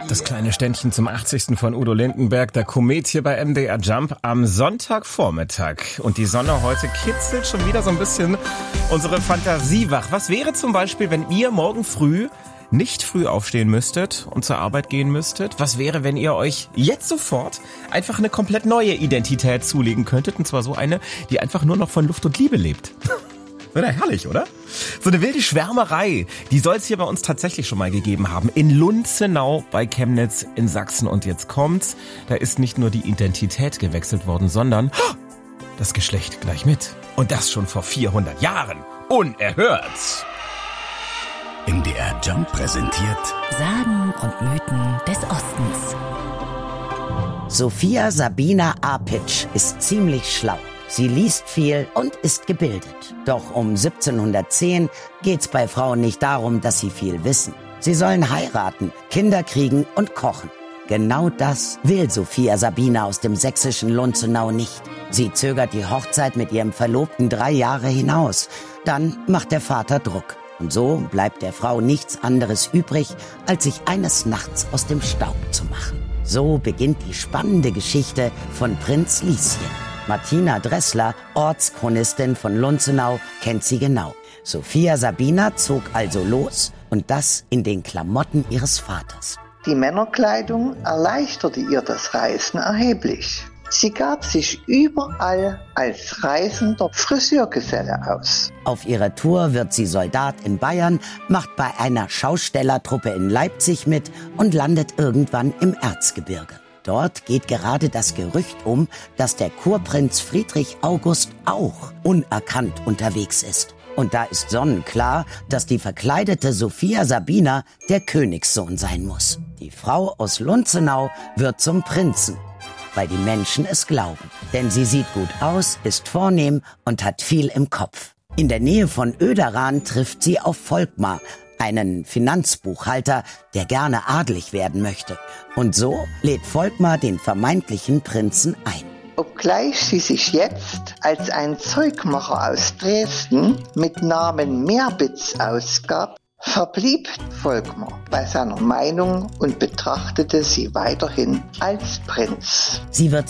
Das kleine Ständchen zum 80. von Udo Lindenberg, der Komet hier bei MDR Jump am Sonntagvormittag. Und die Sonne heute kitzelt schon wieder so ein bisschen unsere Fantasie wach. Was wäre zum Beispiel, wenn ihr morgen früh nicht früh aufstehen müsstet und zur Arbeit gehen müsstet? Was wäre, wenn ihr euch jetzt sofort einfach eine komplett neue Identität zulegen könntet? Und zwar so eine, die einfach nur noch von Luft und Liebe lebt. Wäre herrlich, oder? So eine wilde Schwärmerei, die soll es hier bei uns tatsächlich schon mal gegeben haben. In Lunzenau bei Chemnitz in Sachsen. Und jetzt kommt's, da ist nicht nur die Identität gewechselt worden, sondern das Geschlecht gleich mit. Und das schon vor 400 Jahren. Unerhört! MDR Jump präsentiert Sagen und Mythen des Ostens. Sophia Sabina Apitsch ist ziemlich schlau. Sie liest viel und ist gebildet. Doch um 1710 geht's bei Frauen nicht darum, dass sie viel wissen. Sie sollen heiraten, Kinder kriegen und kochen. Genau das will Sophia Sabina aus dem sächsischen Lunzenau nicht. Sie zögert die Hochzeit mit ihrem Verlobten 3 Jahre hinaus. Dann macht der Vater Druck. Und so bleibt der Frau nichts anderes übrig, als sich eines Nachts aus dem Staub zu machen. So beginnt die spannende Geschichte von Prinz Lieschen. Martina Dressler, Ortschronistin von Lunzenau, kennt sie genau. Sophia Sabina zog also los und das in den Klamotten ihres Vaters. Die Männerkleidung erleichterte ihr das Reisen erheblich. Sie gab sich überall als reisender Friseurgeselle aus. Auf ihrer Tour wird sie Soldat in Bayern, macht bei einer Schaustellertruppe in Leipzig mit und landet irgendwann im Erzgebirge. Dort geht gerade das Gerücht um, dass der Kurprinz Friedrich August auch unerkannt unterwegs ist. Und da ist sonnenklar, dass die verkleidete Sophia Sabina der Königssohn sein muss. Die Frau aus Lunzenau wird zum Prinzen, weil die Menschen es glauben. Denn sie sieht gut aus, ist vornehm und hat viel im Kopf. In der Nähe von Oederan trifft sie auf Volkmar, einen Finanzbuchhalter, der gerne adelig werden möchte. Und so lädt Volkmar den vermeintlichen Prinzen ein. Obgleich sie sich jetzt als ein Zeugmacher aus Dresden mit Namen Meerbitz ausgab, verblieb Volkmar bei seiner Meinung und betrachtete sie weiterhin als Prinz. Sie wird